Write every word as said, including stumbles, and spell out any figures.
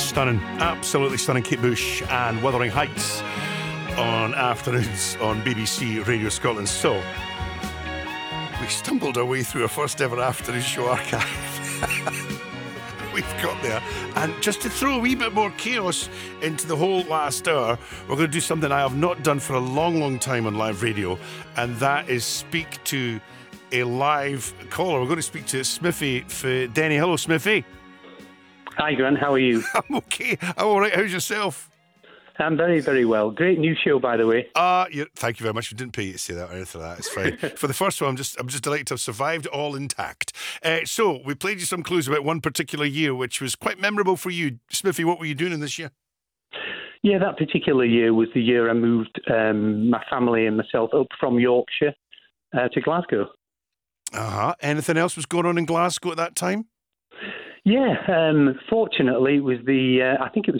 stunning, absolutely stunning Kate Bush and Wuthering Heights on afternoons on B B C Radio Scotland. So, we stumbled our way through our first ever afternoon show archive. We've got there. And just to throw a wee bit more chaos into the whole last hour, we're going to do something I have not done for a long, long time on live radio, and that is speak to a live caller. We're going to speak to Smithy for Denny. Hello, Smithy. Hi, Grant. How are you? I'm okay. I'm all right. How's yourself? I'm very, very well. Great new show, by the way. Uh, yeah, thank you very much. We didn't pay you to say that or anything like that. It's fine. For the first one, I'm just I'm just delighted to have survived all intact. Uh, so, we played you some clues about one particular year, which was quite memorable for you. Smithy, what were you doing in this year? Yeah, that particular year was the year I moved um, my family and myself up from Yorkshire uh, to Glasgow. Uh-huh. Anything else was going on in Glasgow at that time? Yeah, um, fortunately, it was the, uh, I think it was